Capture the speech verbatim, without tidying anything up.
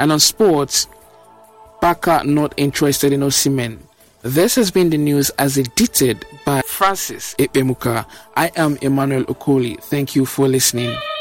And on sports, Barca not interested in Osimhen. This has been the news as edited by Francis Epemuka. I am Emmanuel Okoli. Thank you for listening.